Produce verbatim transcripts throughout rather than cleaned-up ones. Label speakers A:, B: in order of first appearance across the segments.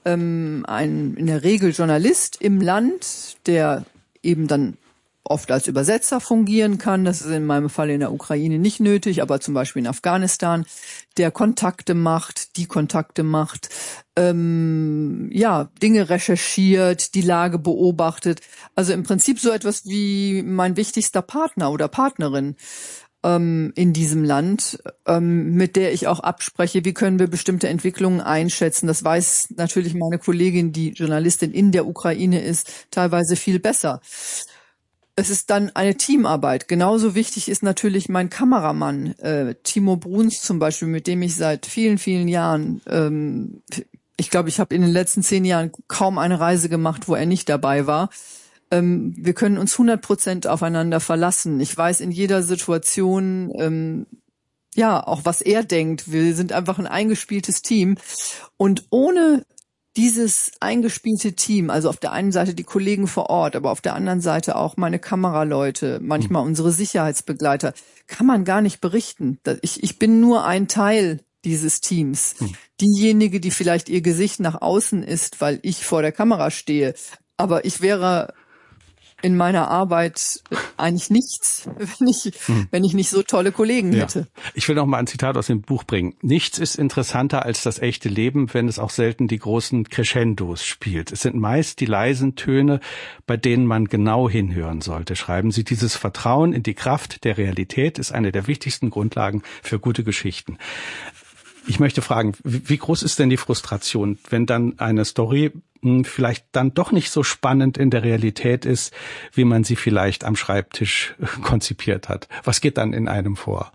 A: ähm, ein in der Regel Journalist im Land, der eben dann oft als Übersetzer fungieren kann. Das ist in meinem Fall in der Ukraine nicht nötig, aber zum Beispiel in Afghanistan, der Kontakte macht, die Kontakte macht, ähm, ja, Dinge recherchiert, die Lage beobachtet. Also im Prinzip so etwas wie mein wichtigster Partner oder Partnerin ähm, in diesem Land, ähm, mit der ich auch abspreche, wie können wir bestimmte Entwicklungen einschätzen. Das weiß natürlich meine Kollegin, die Journalistin in der Ukraine ist, teilweise viel besser. Es ist dann eine Teamarbeit. Genauso wichtig ist natürlich mein Kameramann, äh, Timo Bruns zum Beispiel, mit dem ich seit vielen, vielen Jahren, ähm, ich glaube, ich habe in den letzten zehn Jahren kaum eine Reise gemacht, wo er nicht dabei war. Ähm, wir können uns hundert Prozent aufeinander verlassen. Ich weiß in jeder Situation, ähm, ja, auch was er denkt. Wir sind einfach ein eingespieltes Team. Und ohne dieses eingespielte Team, also auf der einen Seite die Kollegen vor Ort, aber auf der anderen Seite auch meine Kameraleute, manchmal unsere Sicherheitsbegleiter, kann man gar nicht berichten. Ich, ich bin nur ein Teil dieses Teams. Diejenige, die vielleicht ihr Gesicht nach außen ist, weil ich vor der Kamera stehe. Aber ich wäre in meiner Arbeit eigentlich nichts, wenn ich, hm. wenn ich nicht so tolle Kollegen
B: ja.
A: hätte.
B: Ich will noch mal ein Zitat aus dem Buch bringen. Nichts ist interessanter als das echte Leben, wenn es auch selten die großen Crescendos spielt. Es sind meist die leisen Töne, bei denen man genau hinhören sollte, schreiben Sie. Dieses Vertrauen in die Kraft der Realität ist eine der wichtigsten Grundlagen für gute Geschichten. Ich möchte fragen, wie groß ist denn die Frustration, wenn dann eine Story vielleicht dann doch nicht so spannend in der Realität ist, wie man sie vielleicht am Schreibtisch konzipiert hat? Was geht dann in einem vor?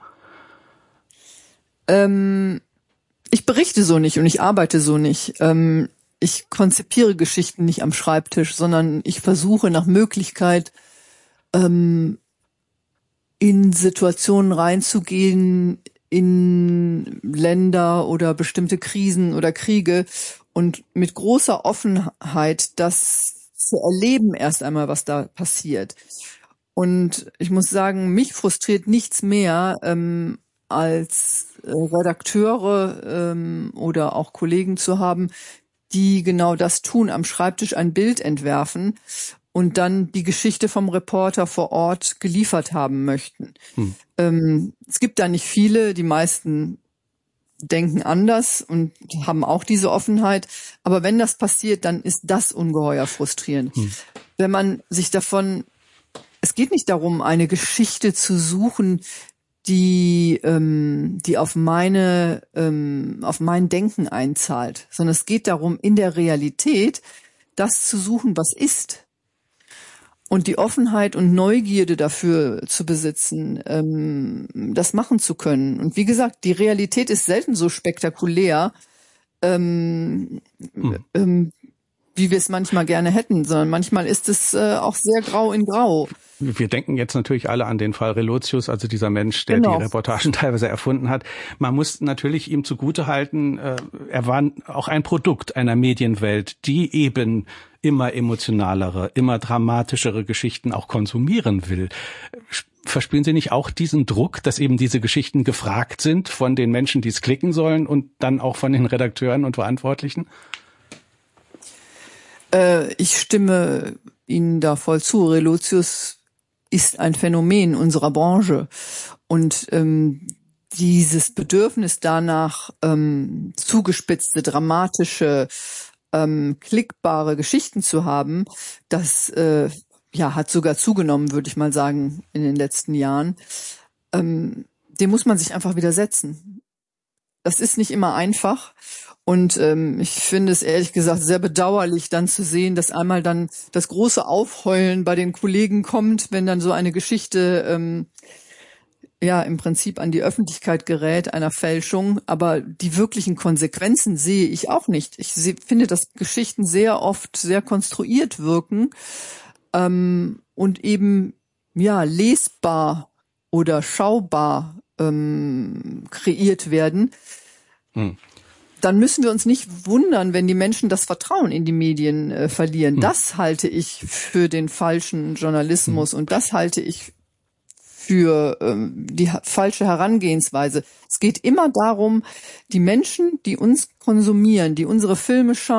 A: Ähm, ich berichte so nicht und ich arbeite so nicht. Ähm, ich konzipiere Geschichten nicht am Schreibtisch, sondern ich versuche nach Möglichkeit ähm, in Situationen reinzugehen, in Länder oder bestimmte Krisen oder Kriege und mit großer Offenheit das zu erleben erst einmal, was da passiert. Und ich muss sagen, mich frustriert nichts mehr, ähm, als äh, Redakteure ähm, oder auch Kollegen zu haben, die genau das tun, am Schreibtisch ein Bild entwerfen und dann die Geschichte vom Reporter vor Ort geliefert haben möchten. Hm. Ähm, es gibt da nicht viele, die meisten denken anders und haben auch diese Offenheit. Aber wenn das passiert, dann ist das ungeheuer frustrierend. Hm. Wenn man sich davon, es geht nicht darum, eine Geschichte zu suchen, die ähm, die auf meine ähm, auf mein Denken einzahlt, sondern es geht darum, in der Realität das zu suchen, was ist. Und die Offenheit und Neugierde dafür zu besitzen, ähm, das machen zu können. Und wie gesagt, die Realität ist selten so spektakulär, ähm, hm. ähm, wie wir es manchmal gerne hätten, sondern manchmal ist es äh, auch sehr grau in grau.
B: Wir denken jetzt natürlich alle an den Fall Relotius, also dieser Mensch, der genau. die Reportagen teilweise erfunden hat. Man muss natürlich ihm zugutehalten, äh, er war auch ein Produkt einer Medienwelt, die eben immer emotionalere, immer dramatischere Geschichten auch konsumieren will. Verspüren Sie nicht auch diesen Druck, dass eben diese Geschichten gefragt sind von den Menschen, die es klicken sollen und dann auch von den Redakteuren und Verantwortlichen?
A: Äh, ich stimme Ihnen da voll zu. Relotius ist ein Phänomen unserer Branche und ähm, dieses Bedürfnis danach, ähm, zugespitzte, dramatische, ähm, klickbare Geschichten zu haben, das äh, ja hat sogar zugenommen, würde ich mal sagen, in den letzten Jahren. Ähm, dem muss man sich einfach widersetzen. Das ist nicht immer einfach. Und ähm, ich finde es ehrlich gesagt sehr bedauerlich, dann zu sehen, dass einmal dann das große Aufheulen bei den Kollegen kommt, wenn dann so eine Geschichte ähm, ja im Prinzip an die Öffentlichkeit gerät, einer Fälschung. Aber die wirklichen Konsequenzen sehe ich auch nicht. Ich seh, finde, dass Geschichten sehr oft sehr konstruiert wirken ähm, und eben ja lesbar oder schaubar ähm, kreiert werden. Hm. Dann müssen wir uns nicht wundern, wenn die Menschen das Vertrauen in die Medien äh, verlieren. Hm. Das halte ich für den falschen Journalismus hm. und das halte ich für ähm, die ha- falsche Herangehensweise. Es geht immer darum, die Menschen, die uns konsumieren, die unsere Filme schauen,